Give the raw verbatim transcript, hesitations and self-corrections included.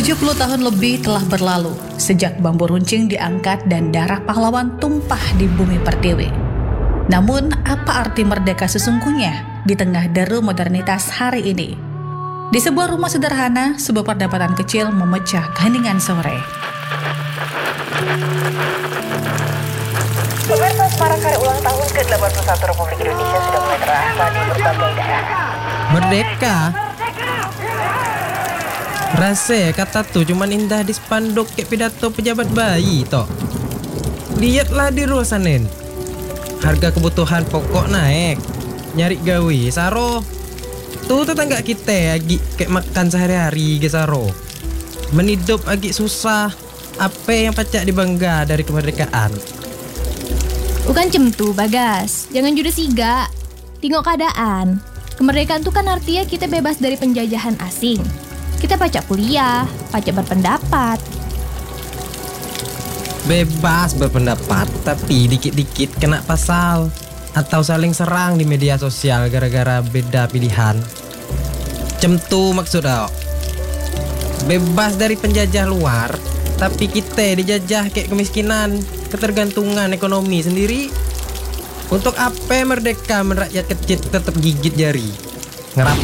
tujuh puluh tahun lebih telah berlalu sejak bambu runcing diangkat dan darah pahlawan tumpah di bumi pertiwi. Namun, apa arti merdeka sesungguhnya di tengah deru modernitas hari ini? Di sebuah rumah sederhana, sebuah perdebatan kecil memecah keheningan sore. Pemirsa, semarak hari ulang tahun ke delapan puluh satu Republik Indonesia sudah mulai terasa di berbagai daerah. Merdeka? Rasa kata tuh cuman indah di spanduk kayak pidato pejabat bayi toh. Lihatlah di Ruasanen. Harga kebutuhan pokok naik. Nyari gawe saro. Tuh tetangga kita agi kayak makan sehari-hari ge saro. Menidup agi susah. Apa yang pacak dibangga dari kemerdekaan? Bukan cemtu, Bagas. Jangan judes siga. Tengok keadaan. Kemerdekaan tuh kan artinya kita bebas dari penjajahan asing. Kita pacak kuliah, pacak berpendapat. Bebas berpendapat, tapi dikit-dikit kena pasal atau saling serang di media sosial gara-gara beda pilihan. Cemtu maksudnya. Bebas dari penjajah luar, tapi kita dijajah kayak kemiskinan, ketergantungan ekonomi sendiri. Untuk apa merdeka, merakyat kecil tetap gigit jari, ngerap